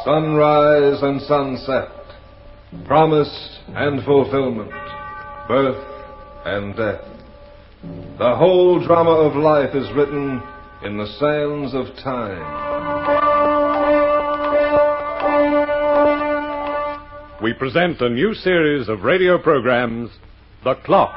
sunrise and sunset, promise and fulfillment, birth and death. The whole drama of life is written in the sands of time. We present a new series of radio programs, The Clock.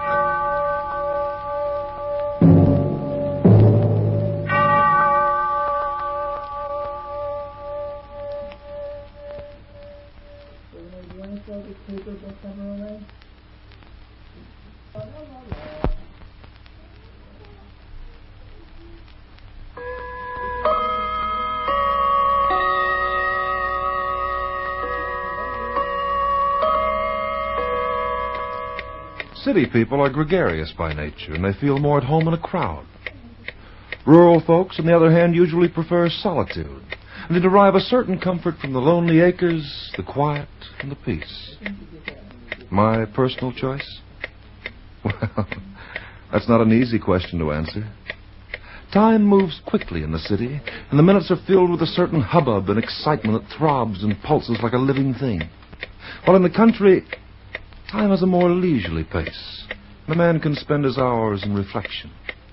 City people are gregarious by nature, and they feel more at home in a crowd. Rural folks, on the other hand, usually prefer solitude, and they derive a certain comfort from the lonely acres, the quiet, and the peace. My personal choice? Well, that's not an easy question to answer. Time moves quickly in the city, and the minutes are filled with a certain hubbub and excitement that throbs and pulses like a living thing. While in the country, time has a more leisurely pace, and a man can spend his hours in reflection.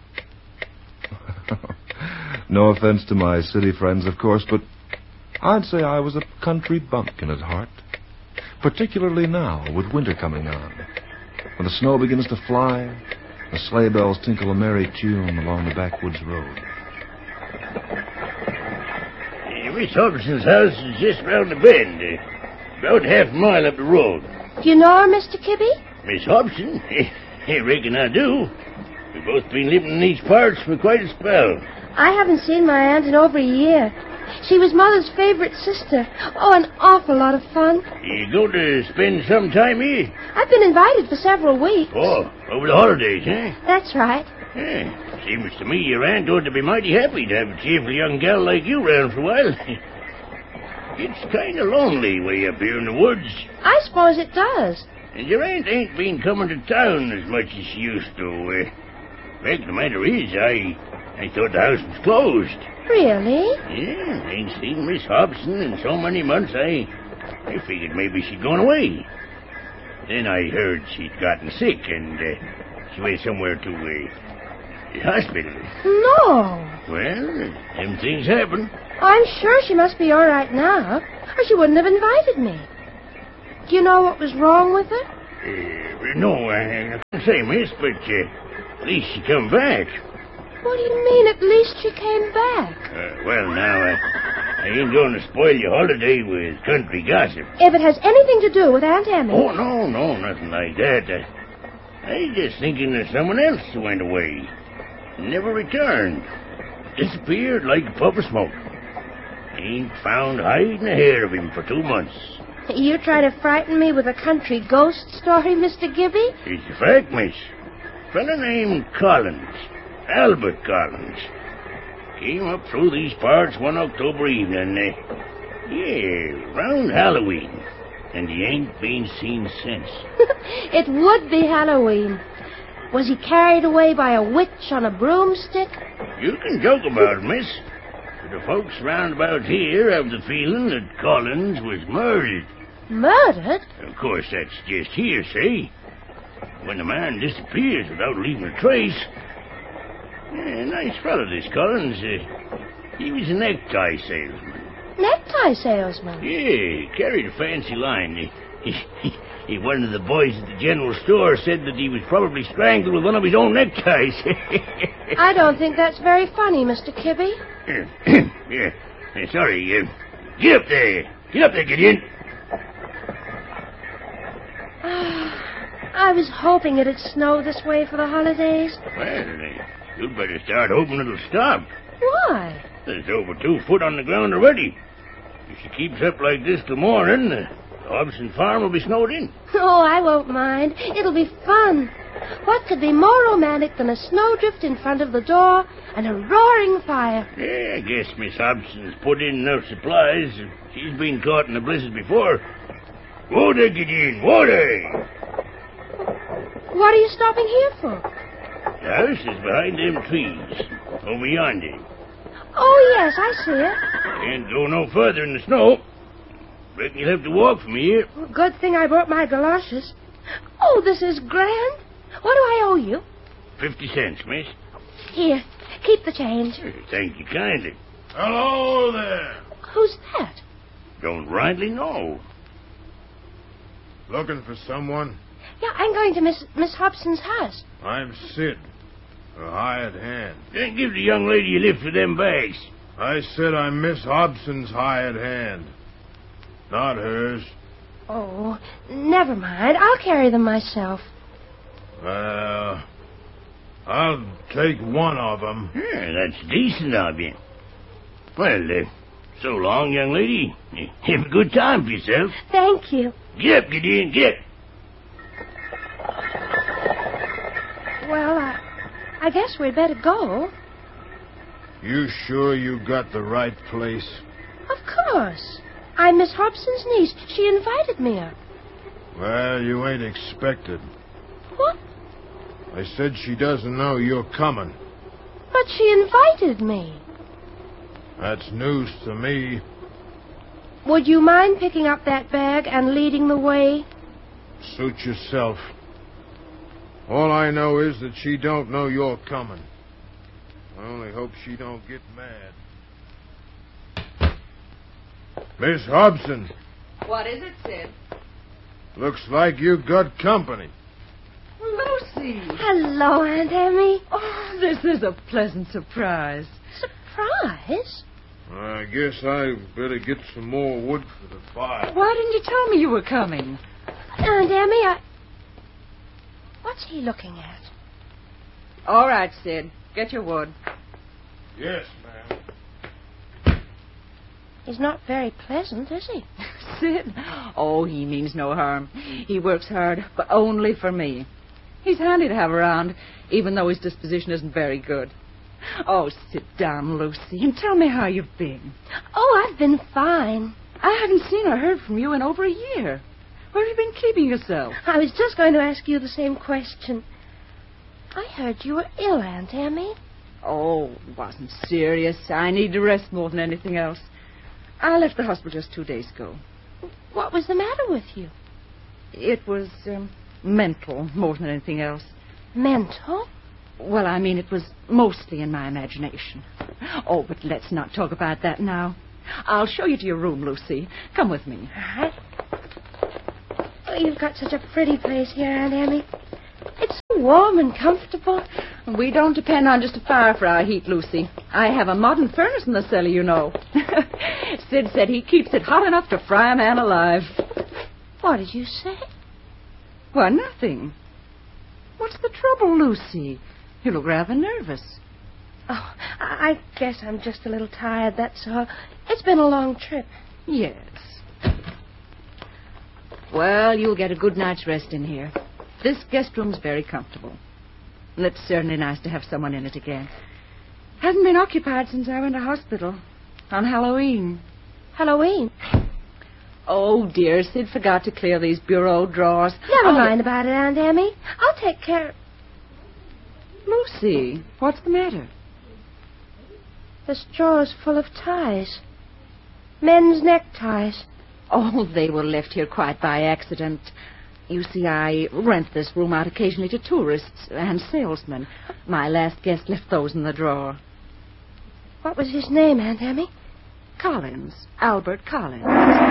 No offense to my city friends, of course, but I'd say I was a country bumpkin at heart. Particularly now, with winter coming on, when the snow begins to fly, the sleigh bells tinkle a merry tune along the backwoods road. Miss Hobson's house is just round the bend, about half a mile up the road. Do you know her, Mr. Kibby? Miss Hobson? I reckon I do. We've both been living in these parts for quite a spell. I haven't seen my aunt in over a year. She was Mother's favorite sister. Oh, an awful lot of fun. You going to spend some time here? I've been invited for several weeks. Oh, over the holidays, eh? That's right. Yeah, seems to me your aunt ought to be mighty happy to have a cheerful young gal like you around for a while. It's kind of lonely way up here in the woods. I suppose it does. And your aunt ain't been coming to town as much as she used to. Fact the matter is, I thought the house was closed. Really? Yeah, I ain't seen Miss Hobson in so many months, I figured maybe she'd gone away. Then I heard she'd gotten sick, and she went somewhere to the hospital. No. Well, them things happen. I'm sure she must be all right now, or she wouldn't have invited me. Do you know what was wrong with her? No, I can't say, miss, but at least she come back. What do you mean, at least she came back? Well, now, I ain't going to spoil your holiday with country gossip. If it has anything to do with Aunt Emmy... Oh, no, nothing like that. I was just thinking of someone else who went away. Never returned. Disappeared like a puff of smoke. Ain't found hide nor hair of him for 2 months. You try to frighten me with a country ghost story, Mr. Gibby? It's a fact, miss. Fella named Collins. Albert Collins. Came up through these parts one October evening. Round Halloween. And he ain't been seen since. It would be Halloween. Was he carried away by a witch on a broomstick? You can joke about it, miss. But the folks round about here have the feeling that Collins was murdered. Murdered? Of course, that's just hearsay. When a man disappears without leaving a trace... nice fellow, this Collins. He was a necktie salesman. Necktie salesman? Yeah, carried a fancy line. One of the boys at the general store said that he was probably strangled with one of his own neckties. I don't think that's very funny, Mr. Kibby. Yeah. Sorry. Get up there. Get up there, Gideon. I was hoping it'd snow this way for the holidays. Well, you'd better start hoping it'll stop. Why? There's over 2 foot on the ground already. If she keeps up like this till morning, the Hobson farm will be snowed in. Oh, I won't mind. It'll be fun. What could be more romantic than a snowdrift in front of the door and a roaring fire? Yeah, I guess Miss Hobson's put in enough supplies. She's been caught in a blizzard before. Water, Gideon, water! What are you stopping here for? The house is behind them trees, over yonder. Oh, yes, I see it. Can't go no further in the snow. Reckon you'll have to walk from here. Well, good thing I brought my galoshes. Oh, this is grand. What do I owe you? 50 cents, miss. Here, keep the change. Thank you kindly. Hello there. Who's that? Don't rightly know. Looking for someone? Yeah, I'm going to Miss Hobson's house. I'm Sid, a hired hand. Then give the young lady a lift with them bags. I said I'm Miss Hobson's hired hand, not hers. Oh, never mind. I'll carry them myself. Well, I'll take one of them. Yeah, that's decent of you. Well, so long, young lady. Have a good time for yourself. Thank you. Get up, Gideon, get. Well, I guess we'd better go. You sure you got the right place? Of course. I'm Miss Hobson's niece. She invited me up. Well, you ain't expected. What? I said she doesn't know you're coming. But she invited me. That's news to me. Would you mind picking up that bag and leading the way? Suit yourself. All I know is that she don't know you're coming. I only hope she don't get mad. Miss Hobson. What is it, Sid? Looks like you got company. Lucy! Hello, Aunt Emmy. Oh, this is a pleasant surprise. Surprise? I guess I better get some more wood for the fire. Why didn't you tell me you were coming? Aunt Emmy, What's he looking at? All right, Sid. Get your wood. Yes, ma'am. He's not very pleasant, is he? Sid? Oh, he means no harm. He works hard, but only for me. He's handy to have around, even though his disposition isn't very good. Oh, sit down, Lucy, and tell me how you've been. Oh, I've been fine. I haven't seen or heard from you in over a year. Where have you been keeping yourself? I was just going to ask you the same question. I heard you were ill, Aunt Emmy. Oh, it wasn't serious. I need to rest more than anything else. I left the hospital just 2 days ago. What was the matter with you? It was mental more than anything else. Mental? Well, I mean, it was mostly in my imagination. Oh, but let's not talk about that now. I'll show you to your room, Lucy. Come with me. All right. Oh, you've got such a pretty place here, Aunt Emmy. It's so warm and comfortable. We don't depend on just a fire for our heat, Lucy. I have a modern furnace in the cellar, you know. Sid said he keeps it hot enough to fry a man alive. What did you say? Well, nothing. What's the trouble, Lucy? You look rather nervous. Oh, I guess I'm just a little tired, that's all. It's been a long trip. Yes. Well, you'll get a good night's rest in here. This guest room's very comfortable. And it's certainly nice to have someone in it again. Hasn't been occupied since I went to hospital. On Halloween. Halloween? Oh, dear, Sid forgot to clear these bureau drawers. Never mind about it, Aunt Emmy. I'll take care. Lucy, what's the matter? This drawer's full of ties. Men's neckties. Oh, they were left here quite by accident. You see, I rent this room out occasionally to tourists and salesmen. My last guest left those in the drawer. What was his name, Aunt Emmy? Collins. Albert Collins.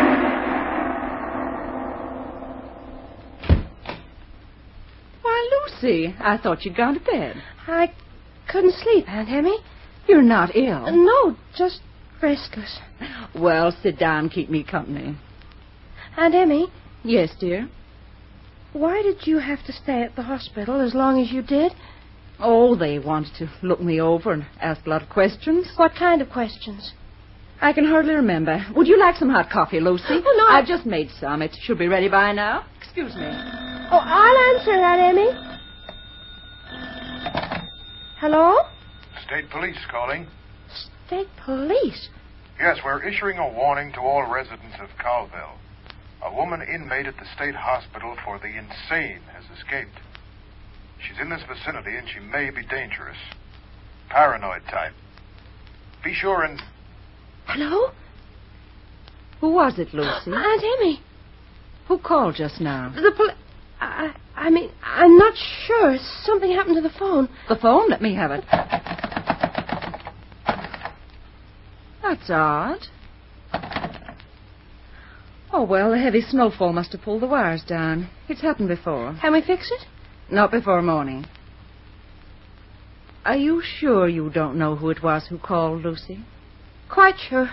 Why, Lucy, I thought you'd gone to bed. I couldn't sleep, Aunt Emmy. You're not ill. No, just restless. Well, sit down and keep me company. Aunt Emmy? Yes, dear? Why did you have to stay at the hospital as long as you did? Oh, they wanted to look me over and ask a lot of questions. What kind of questions? I can hardly remember. Would you like some hot coffee, Lucy? Oh, no. I've just made some. It should be ready by now. Excuse me. Oh, I'll answer, Aunt Emmy. Hello? State police calling. State police? Yes, we're issuing a warning to all residents of Colville. A woman inmate at the state hospital for the insane has escaped. She's in this vicinity and she may be dangerous. Paranoid type. Be sure and... Hello? Who was it, Lucy? Aunt Emmy. Who called just now? I mean, I'm not sure. Something happened to the phone. The phone? Let me have it. That's odd. Oh, well, the heavy snowfall must have pulled the wires down. It's happened before. Can we fix it? Not before morning. Are you sure you don't know who it was who called, Lucy? Quite sure.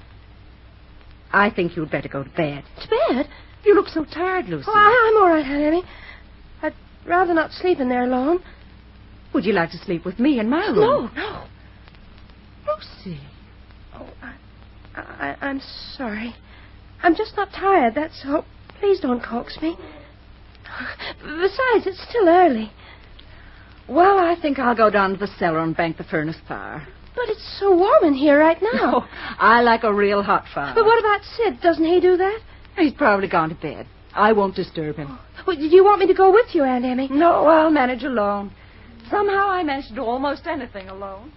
I think you'd better go to bed. To bed? You look so tired, Lucy. Oh, I'm all right, Aunt Emmy. I'd rather not sleep in there alone. Would you like to sleep with me in my room? No. Lucy. Oh, I'm sorry. I'm just not tired, that's all. Please don't coax me. Besides, it's still early. Well, I think I'll go down to the cellar and bank the furnace fire. But it's so warm in here right now. No, I like a real hot fire. But what about Sid? Doesn't he do that? He's probably gone to bed. I won't disturb him. Well, do you want me to go with you, Aunt Emmy? No, I'll manage alone. Somehow I manage to do almost anything alone.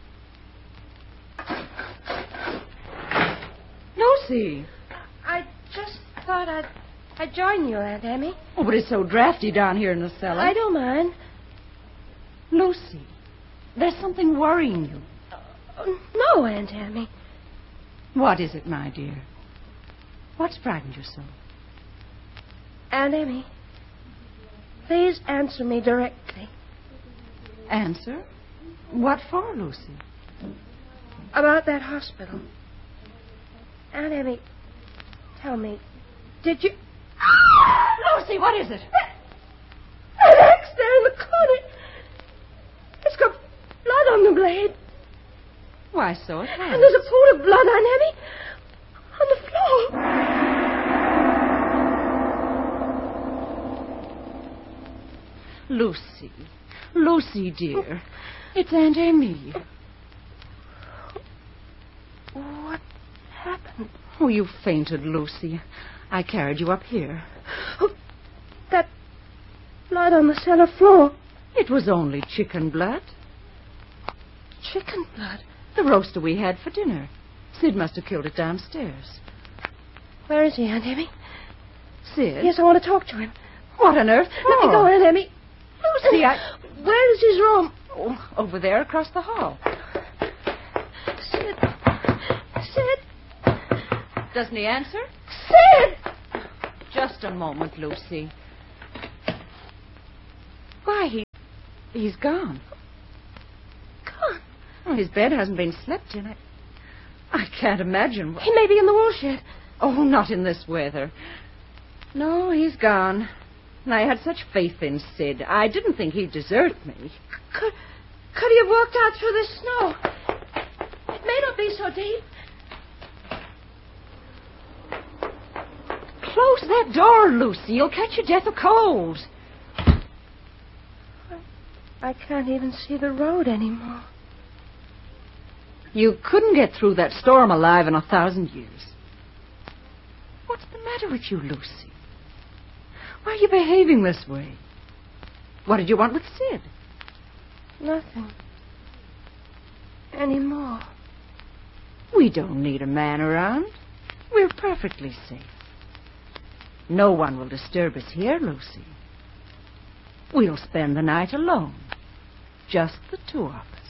Lucy. I just thought I'd join you, Aunt Emmy. Oh, but it's so drafty down here in the cellar. I don't mind. Lucy, there's something worrying you. No, Aunt Emmy. What is it, my dear? What's frightened you so? Aunt Emmy, please answer me directly. Answer? What for, Lucy? About that hospital. Aunt Emmy, tell me, did you... Lucy, what is it? That axe there in the corner. It's got blood on the blade. Why, so it has. And there's a pool of blood, Aunt Emmy, on the floor. Lucy, dear. It's Aunt Emmy. What happened? Oh, you fainted, Lucy. I carried you up here. Oh, that blood on the cellar floor. It was only chicken blood. Chicken blood? The roaster we had for dinner. Sid must have killed it downstairs. Where is he, Aunt Emmy? Sid? Yes, I want to talk to him. What on earth? Let me go, Aunt Emmy. Lucy, Where is his room? Oh, over there across the hall. Sid. Doesn't he answer? Sid! Just a moment, Lucy. Why, he's gone. Gone? Oh, his bed hasn't been slept in. I can't imagine. He may be in the woolshed. Oh, not in this weather. No, he's gone. And I had such faith in Sid. I didn't think he'd desert me. Could he have walked out through the snow? It may not be so deep. Close that door, Lucy. You'll catch your death of cold. I can't even see the road anymore. You couldn't get through that storm alive in 1,000 years. What's the matter with you, Lucy? Why are you behaving this way? What did you want with Sid? Nothing. Anymore. We don't need a man around. We're perfectly safe. No one will disturb us here, Lucy. We'll spend the night alone. Just the two of us.